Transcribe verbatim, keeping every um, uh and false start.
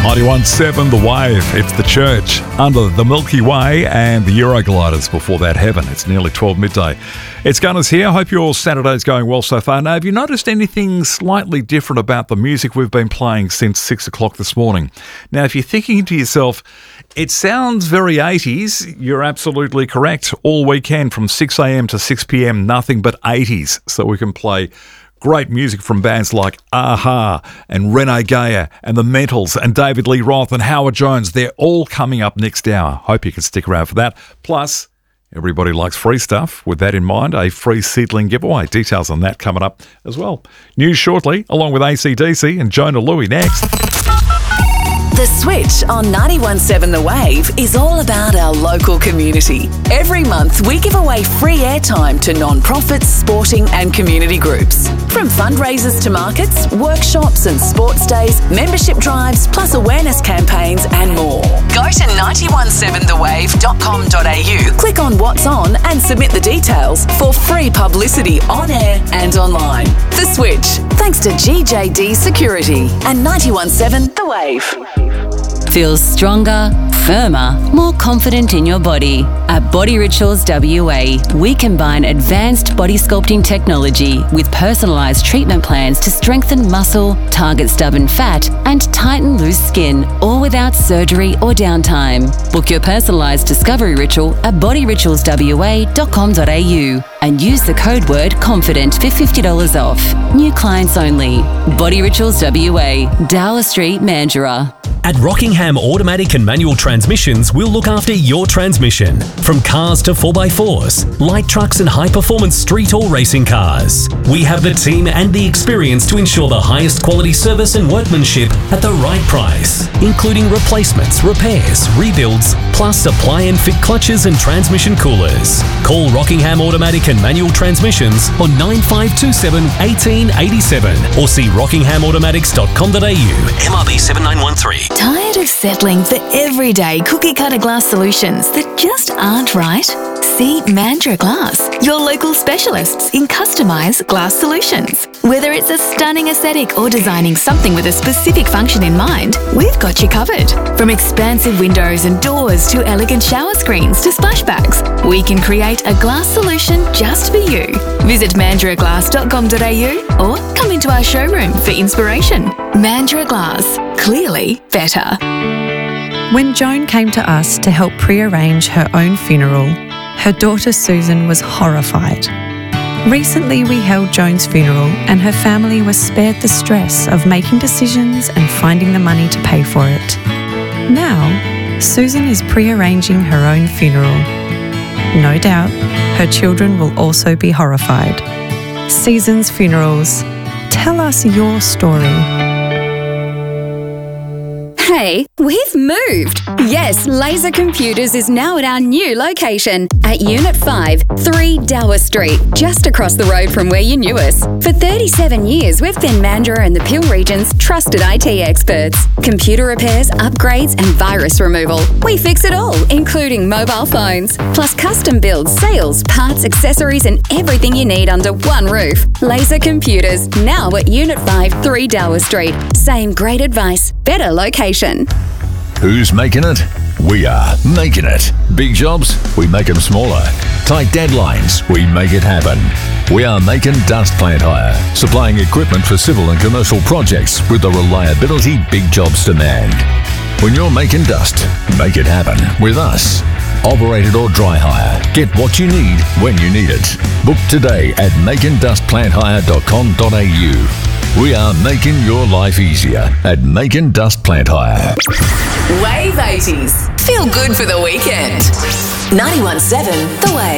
ninety-one point seven The Wave. It's the church under the Milky Way and the Eurogliders before that, heaven. It's nearly twelve midday. It's Gunners here. Hope your Saturday's going well so far. Now, have you noticed anything slightly different about the music we've been playing since six o'clock this morning? Now, if you're thinking to yourself, it sounds very eighties, you're absolutely correct. All weekend from six a.m. to six p.m, nothing but eighties. So we can play great music from bands like a-ha and Rene Gaia and The Mentals and David Lee Roth and Howard Jones. They're all coming up next hour. Hope you can stick around for that. Plus, everybody likes free stuff. With that in mind, a free seedling giveaway. Details on that coming up as well. News shortly, along with A C D C and Jonah Louie next. The Switch on ninety-one point seven The Wave is all about our local community. Every month, we give away free airtime to non-profits, sporting and community groups. From fundraisers to markets, workshops and sports days, membership drives, plus awareness campaigns and more. Go to nine one seven the wave dot com dot a u, click on What's On and submit the details for free publicity on air and online. The Switch, thanks to G J D Security and ninety-one point seven The Wave. Feel stronger, firmer, more confident in your body. At Body Rituals W A, we combine advanced body sculpting technology with personalised treatment plans to strengthen muscle, target stubborn fat, and tighten loose skin, all without surgery or downtime. Book your personalised discovery ritual at body rituals w a dot com dot a u and use the code word CONFIDENT for fifty dollars off. New clients only. Body Rituals W A, Dower Street, Mandurah. At Rockingham Automatic and Manual Transmissions, we'll look after your transmission. From cars to four by fours, light trucks and high-performance street or racing cars. We have the team and the experience to ensure the highest quality service and workmanship at the right price, including replacements, repairs, rebuilds, plus supply and fit clutches and transmission coolers. Call Rockingham Automatic and Manual Transmissions on nine five two seven, one eight eight seven or see rockingham automatics dot com dot a u. M R B seven nine one three. Tired of settling for everyday cookie-cutter glass solutions that just aren't right? See Mandurah Glass, your local specialists in customised glass solutions. Whether it's a stunning aesthetic or designing something with a specific function in mind, we've got you covered. From expansive windows and doors to elegant shower screens to splashbacks, we can create a glass solution just for you. Visit mandurah glass dot com dot a u or come into our showroom for inspiration. Mandurah Glass, clearly better. When Joan came to us to help pre-arrange her own funeral, her daughter Susan was horrified. Recently we held Joan's funeral and her family was spared the stress of making decisions and finding the money to pay for it. Now, Susan is pre-arranging her own funeral. No doubt, her children will also be horrified. Seasons Funerals. Tell us your story. Hey, we've moved! Yes, Laser Computers is now at our new location at Unit five, three Dower Street, just across the road from where you knew us. For thirty-seven years, we've been Mandurah and the Peel region's trusted I T experts. Computer repairs, upgrades and virus removal. We fix it all, including mobile phones, plus custom builds, sales, parts, accessories and everything you need under one roof. Laser Computers, now at Unit five, three Dower Street. Same great advice, better location. Who's making it? We are making it. Big jobs? We make them smaller. Tight deadlines? We make it happen. We are Macon Dust Plant Hire, supplying equipment for civil and commercial projects with the reliability big jobs demand. When you're making dust, make it happen with us. Operated or dry hire. Get what you need when you need it. Book today at macon dust plant hire dot com dot a u. We are making your life easier at Macon Dust Plant Hire. Wave eighties. Feel good for the weekend. ninety-one point seven The Wave.